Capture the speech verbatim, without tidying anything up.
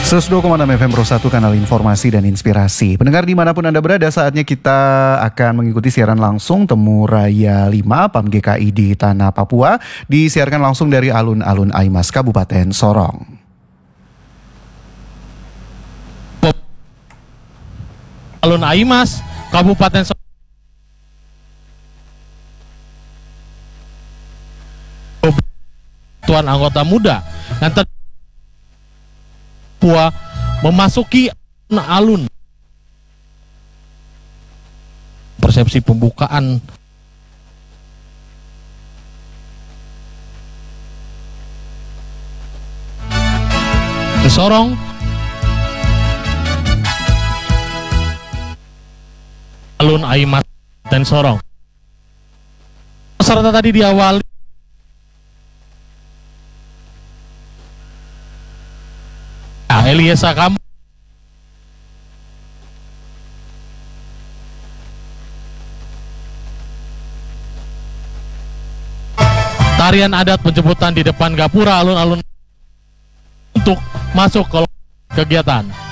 seratus dua koma enam F M Pro satu, kanal informasi dan inspirasi. Pendengar dimanapun Anda berada, saatnya kita akan mengikuti siaran langsung Temu Raya lima P A M G K I di Tanah Papua. Disiarkan langsung dari alun-alun Aimas, Kabupaten Sorong. Alun Aimas, Kabupaten Sorong. Tuan anggota muda yang ter Papua memasuki alun-alun. Persepsi pembukaan Sorong, alun Aimas dan Sorong. Peserta tadi diawali Eliesa kamu tarian adat penjemputan di depan gapura alun-alun untuk masuk ke kegiatan.